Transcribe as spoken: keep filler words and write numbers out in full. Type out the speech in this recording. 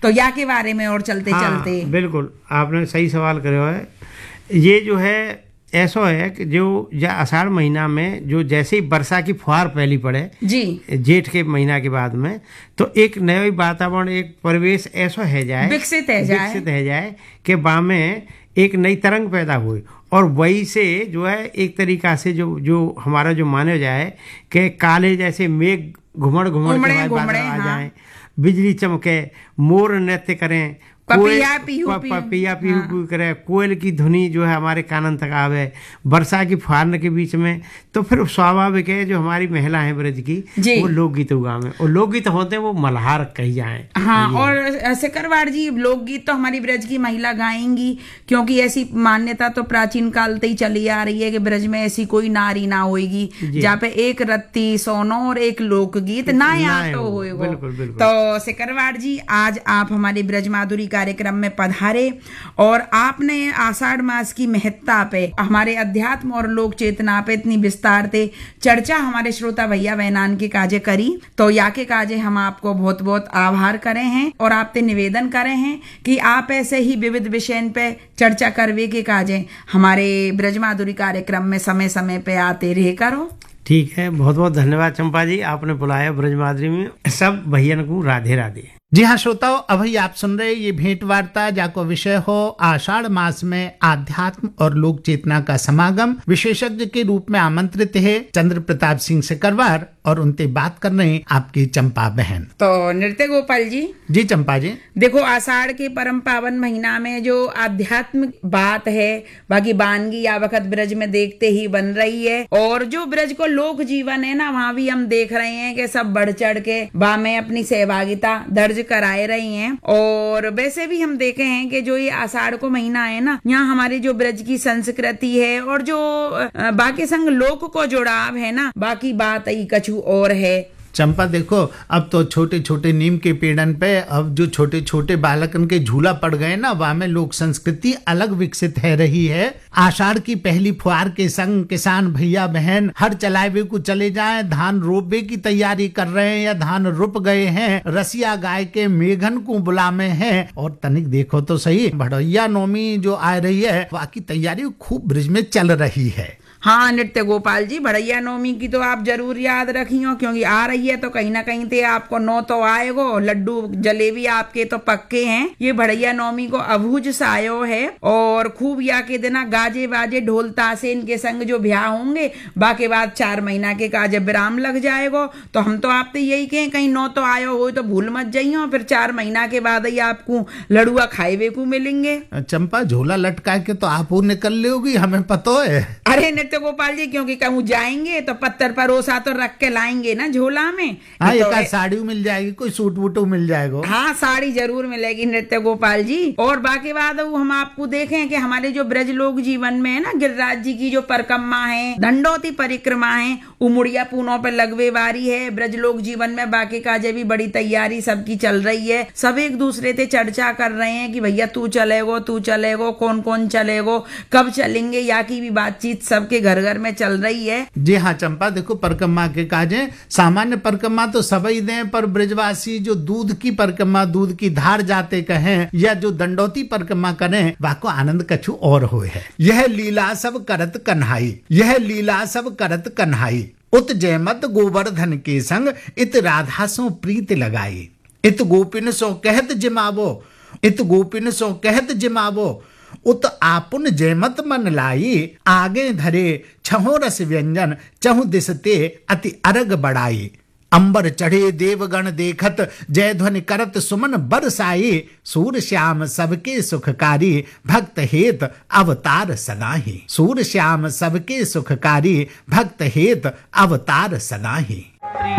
तो या के बारे में और चलते हाँ, चलते बिल्कुल आपने सही सवाल करो है। ये जो है ऐसा है कि जो या आषाढ़ महीना में जो जैसे ही वर्षा की फुहार पहली पड़े जी जेठ के महीना के बाद में, तो एक नया वातावरण, एक परिवेश ऐसा है जाए विकसित है जाए विकसित है जाए कि वहाँ में एक नई तरंग पैदा हुई, और वही से जो है एक तरीका से जो जो हमारा जो माना जाए कि काले जैसे मेघ घुमड़ घुमड़ के बाद बादल आ जाए, बिजली चमके, मोर नृत्य करें, पपिया पीहू पपिया पीहू पीहू करे, कोयल की धुनी जो है हमारे कानन तक आवे, वर्षा की फुहार के बीच में, तो फिर स्वाभाविक है जो हमारी महिला है ब्रज की वो लोकगीत उगावे, और लोकगीत होते हैं वो मल्हार कही जाए। हाँ, और सिकरवार जी लोकगीत तो हमारी ब्रज की महिला गाएंगी, क्योंकि ऐसी मान्यता तो प्राचीन काल से ही चली आ रही है कि ब्रज में ऐसी कोई नारी ना होगी जहाँ पे एक रत्ती सोनो और एक लोकगीत ना या तो होएगो। तो सिकरवार जी आज आप हमारे ब्रज माधुरी कार्यक्रम में पधारे और आपने आषाढ़ मास की महत्ता पे, हमारे अध्यात्म और लोक चेतना पे इतनी विस्तार से चर्चा हमारे श्रोता भैया बहनान के काजे करी, तो या के काजे हम आपको बहुत बहुत आभार करे हैं और आपसे निवेदन करे हैं कि आप ऐसे ही विविध विषय पे चर्चा करवे के काजे हमारे ब्रज माधुरी कार्यक्रम में समय समय पे आते रहे करो। ठीक है, बहुत बहुत धन्यवाद चंपा जी, आपने बुलाया ब्रज माधुरी में। सब भैया को राधे राधे। जी हाँ श्रोताओं, अभी आप सुन रहे ये भेंट वार्ता जाको विषय हो आषाढ़ मास में आध्यात्म और लोक चेतना का समागम। विशेषज्ञ के रूप में आमंत्रित है चंद्र प्रताप सिंह सिकरवार और उनसे बात कर रहे हैं आपकी चंपा बहन। तो नृत्य गोपाल जी। जी चंपा जी, देखो आषाढ़ के परम पावन महीना में जो आध्यात्मिक बात है, बाकी बानगी या वक्त ब्रज में देखते ही बन रही है, और जो ब्रज को लोक जीवन है ना, वहाँ भी हम देख रहे हैं कि सब बढ़ चढ़ के वहाँ में अपनी सहभागिता दर्ज कराए रही हैं। और वैसे भी हम देखे हैं कि जो ये आषाढ़ को महीना है ना, यहाँ हमारी जो ब्रज की संस्कृति है और जो बाकी संग लोक को जुड़ाव है ना, बाकी बात ही कछु और है। चंपा देखो, अब तो छोटे छोटे नीम के पेड़न पे अब जो छोटे छोटे बालकन के झूला पड़ गए ना, वहाँ में लोक संस्कृति अलग विकसित है रही है। आषाढ़ की पहली फुहार के संग किसान भैया बहन हर चलावे को चले जाएं, धान रोपे की तैयारी कर रहे हैं या धान रोप गए हैं, रसिया गाय के मेघन को बुला में है। और तनिक देखो तो सही, भड़ैया नौमी जो आ रही है वहाँ की तैयारी खूब ब्रज में चल रही है। हाँ नृत्य गोपाल जी, भड़ैया नवमी की तो आप जरूर याद रखियो, क्योंकि आ रही है तो कहीं ना कहीं ते आपको नौ तो आएगो, लड्डू जलेबी आपके तो पक्के हैं। ये भड़ैया नवमी को अभूज सायो है, और खूब या के दिन गाजे बाजे ढोल तासे इनके संग जो ब्याह होंगे, बाकी बाद चार महीना के काजे विराम लग जाएगो। तो हम तो आपसे यही कहें कहीं नौ तो आयो हो तो भूल मत जाइयो, फिर चार महीना के बाद ही आपको लड़ुआ खाएवे को मिलेंगे। चंपा झोला लटका के तो आप निकल लोगी, हमें पता है। अरे नृत्य गोपाल जी, क्योंकि कहूँ जाएंगे तो पत्थर परोसा तो रख के लाएंगे ना झोला में। हाँ, तो एक साड़ी मिल जाएगी, कोई सूट वूट मिल जाएगा। हाँ साड़ी जरूर मिलेगी नृत्य गोपाल जी। और बाकी बाद हम आपको देखें कि हमारे जो ब्रज लोक जीवन में है ना, गिरिराज जी की जो परिक्रमा है, दंडोती परिक्रमा है, उमुड़िया पूनों पर लगवे वारी है। ब्रज लोक जीवन में बाकी काजे भी बड़ी तैयारी सबकी चल रही है। सब एक दूसरे से चर्चा कर रहे हैं कि भैया तू चलेगो तू चलेगो, कौन कौन चलेगो, कब चलेंगे, या की भी बातचीत सबके घर घर में चल रही है। जी हाँ चंपा, देखो परिक्रमा के काजे सामान्य परिक्रमा तो सभी दें, पर ब्रजवासी जो दूध की परिक्रमा, दूध की धार जाते कहें, या जो दंडोती परिक्रमा करें, वाको आनंद कछु और हो है। यह लीला सब करत कन्हाई, यह लीला सब करत कन्हाई, उत जयमत गोवर्धन के संग इत राधा सो प्रीत लगाई, इत गोपिन सो कहत जिमावो, इत गोपिन सो कहत जिमावो, उत आपुन जयमत मन लाई, आगे धरे छहो रस व्यंजन, चहु दिसते अति अरग बढ़ाई, अंबर चढ़े देवगण देखत, जय ध्वनि करत सुमन बरसाई, सूर श्याम सबके सुखकारी, भक्त हेत अवतार सदाही, सूर श्याम सबके सुखकारी, भक्त हेत अवतार सदाही।